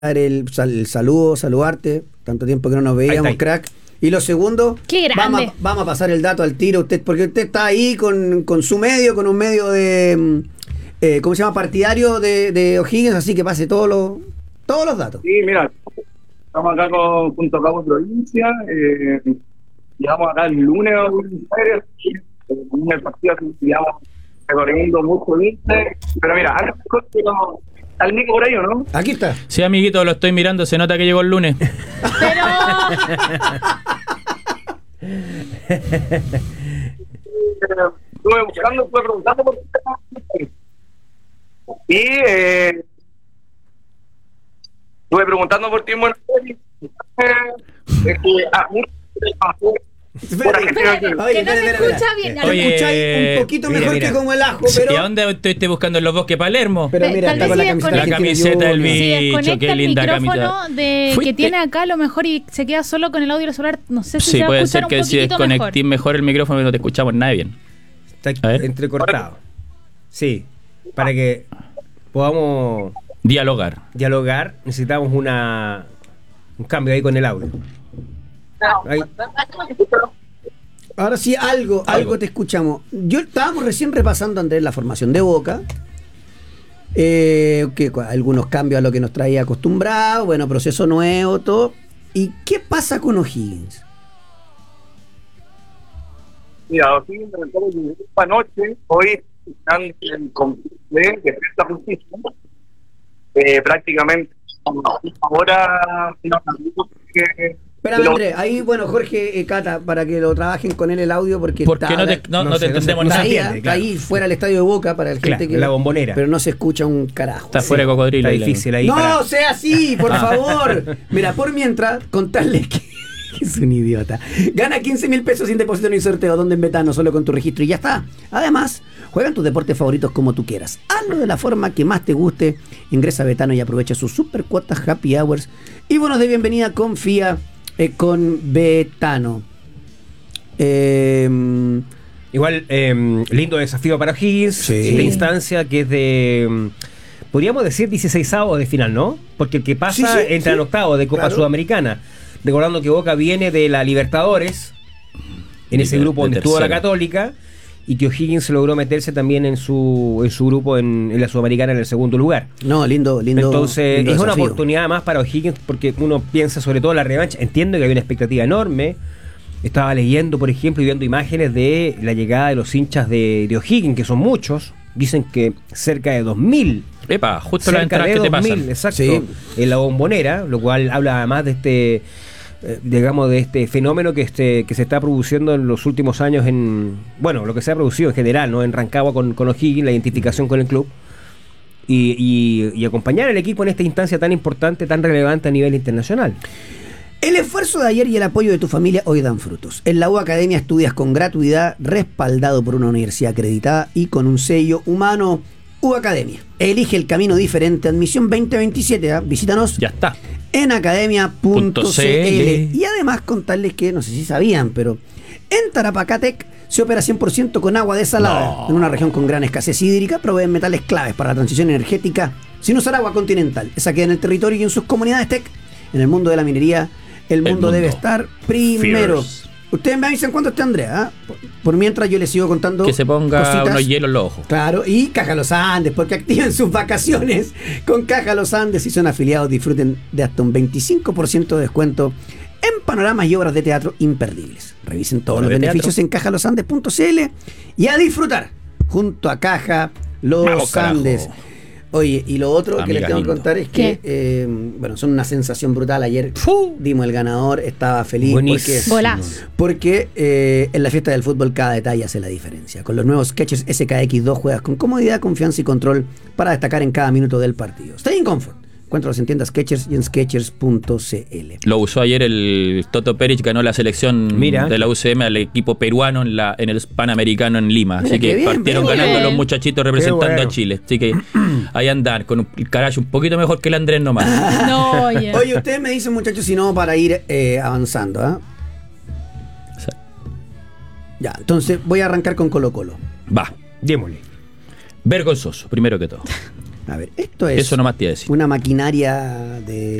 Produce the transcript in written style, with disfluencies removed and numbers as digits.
el saludo, saludarte. Tanto tiempo que no nos veíamos, crack. Y lo segundo, ¡qué grande! Vamos a pasar el dato al tiro, porque usted está ahí con su medio, con un medio de, ¿cómo se llama? Partidario de O'Higgins, así que pase todos los datos. Sí, mira, estamos acá junto a Cabo Provincia, llegamos acá el lunes a Buenos Aires, en el partido digamos, recorriendo mucho viste, pero mira, al Nico por ahí, ¿o no? Aquí está. Sí, amiguito, lo estoy mirando, se nota que llegó el lunes. Pero... estuve buscando, estuve preguntando por qué. Y estuve preguntando por ti en Buenos Aires. que no se escucha bien. Oye, escucháis un poquito mejor que como el ajo, pero... ¿Y a dónde estoy buscando en los bosques Palermo? Pero mira, está con la camiseta del bicho, qué linda camiseta. Que tiene acá a lo mejor y se queda solo con el audio del celular, no sé si se va a escuchar un poquitito mejor. Sí, puede ser que si desconectís mejor el micrófono y no te escuchamos nada bien. Está entrecortado. Sí, para que podamos... Dialogar, necesitamos un cambio ahí con el audio. Ahí. Ahora sí, algo te escuchamos. Estábamos recién repasando, Andrés, la formación de Boca. Algunos cambios a lo que nos traía acostumbrado, bueno, proceso nuevo, todo. ¿Y qué pasa con O'Higgins? Mira, O'Higgins esta noche, hoy están en conflicto de defensa justicia. Prácticamente ahora espérame, Andrés, ahí, bueno, Jorge, Cata, para que lo trabajen con él el audio, porque no te entendemos nada. Está ahí fuera del estadio de Boca para la gente que... La Bombonera. Pero no se escucha un carajo. Está fuera de cocodrilo. Está difícil ahí. No, sea así, por favor. Mira, por mientras, contarles que es un idiota. Gana 15.000 pesos sin depósito ni sorteo, donde en Betano, solo con tu registro y ya está. Además, juega en tus deportes favoritos como tú quieras. Hazlo de la forma que más te guste. Ingresa a Betano y aprovecha sus super cuotas happy hours y bonos de bienvenida. Confía con Betano. Igual, lindo desafío para O'Higgins. Sí. Esta instancia que es de... podríamos decir 16avos de final, ¿no? Porque el que pasa entra en octavo de Copa Sudamericana. Recordando que Boca viene de la Libertadores, en ese grupo donde estuvo la Católica, y que O'Higgins logró meterse también en su grupo en la Sudamericana en el segundo lugar. No, lindo. Entonces lindo es desafío. una oportunidad más para O'Higgins, porque uno piensa sobre todo en la revancha. Entiendo que hay una expectativa enorme. Estaba leyendo, por ejemplo, y viendo imágenes de la llegada de los hinchas de O'Higgins, que son muchos. Dicen que cerca de 2.000. Epa, justo la entrada que te pasan. Exacto, sí. En la Bombonera, lo cual habla además de este fenómeno que se está produciendo en los últimos años lo que se ha producido en general, ¿no? En Rancagua con O'Higgins, la identificación con el club y acompañar al equipo en esta instancia tan importante, tan relevante a nivel internacional. El esfuerzo de ayer y el apoyo de tu familia hoy dan frutos. En la U Academia estudias con gratuidad, respaldado por una universidad acreditada y con un sello humano. U Academia. Elige el camino diferente. Admisión 2027. Visítanos. Ya está. En academia.cl. Y además contarles que, no sé si sabían, pero en Tarapacatec se opera 100% con agua desalada. En una región con gran escasez hídrica, proveen metales claves para la transición energética sin usar agua continental. Esa queda en el territorio y en sus comunidades tech. En el mundo de la minería, el mundo debe estar primero. Fierce. Ustedes me avisan cuándo esté Andrea, por mientras yo les sigo contando que se ponga cositas. Unos hielos en los ojos. Claro, y Caja Los Andes, porque activen sus vacaciones con Caja Los Andes. Si son afiliados, disfruten de hasta un 25% de descuento en panoramas y obras de teatro imperdibles. Revisen todos los beneficios en cajalosandes.cl y a disfrutar junto a Caja Los Andes. Oye, y lo otro que les tengo que contar es que son una sensación brutal. Ayer dimos el ganador, estaba feliz porque en la fiesta del fútbol cada detalle hace la diferencia. Con los nuevos Skechers SKX2 juegas con comodidad, confianza y control para destacar en cada minuto del partido. Stay in comfort. Encuéntralos en tiendas Skechers y en Skechers.cl. Lo usó ayer el Toto Perich, ganó la selección de la UCM al equipo peruano en el Panamericano en Lima. Así que partieron ganando los muchachitos representando a Chile. Así que ahí andan con el carajo un poquito mejor que el Andrés nomás. Oye, ustedes me dicen, muchachos, si no, para ir avanzando. Ya, entonces voy a arrancar con Colo-Colo. Va, démosle. Vergonzoso, primero que todo. A ver, esto es eso nomás te iba a decir. Una maquinaria de